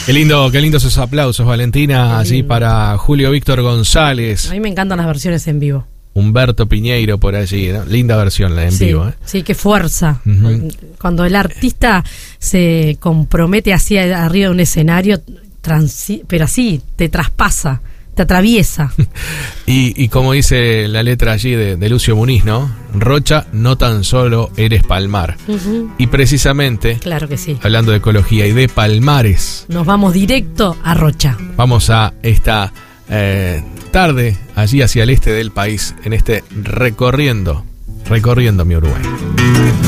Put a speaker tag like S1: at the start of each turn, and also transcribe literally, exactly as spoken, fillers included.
S1: Qué lindo, qué lindos esos aplausos, Valentina, allí para Julio Víctor González.
S2: A mí me encantan las versiones en vivo.
S1: Humberto Piñeiro por allí, ¿no? Linda versión la en
S2: Sí,
S1: vivo, ¿eh?
S2: sí, qué fuerza.
S1: Uh-huh.
S2: Cuando el artista se compromete así arriba de un escenario, transi- pero así, te traspasa, te atraviesa.
S1: y, y como dice la letra allí de, de Lucio Muniz, ¿no? Rocha, no tan solo eres palmar.
S2: Uh-huh.
S1: Y precisamente,
S2: Claro que sí.
S1: hablando de ecología y de palmares,
S2: Nos vamos directo a Rocha.
S1: vamos a esta eh, tarde allí hacia el este del país, en este recorriendo, recorriendo mi Uruguay.